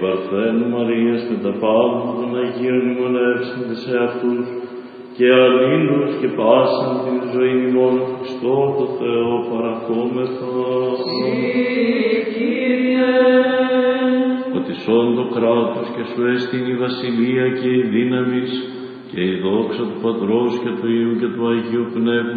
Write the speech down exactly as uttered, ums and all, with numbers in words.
Παρθένου Μαρίας με τα πάντα των Αγίων ημωνεύσαντες σε αυτούς και αλλήλους και πάσαν την ζωή ημών Χριστό το Θεό παρακόμεθα. Ότι σών το κράτος και σου έστειν η βασιλεία και η δύναμις και η δόξα του Πατρός και του Υιού και του Αγίου Πνεύματος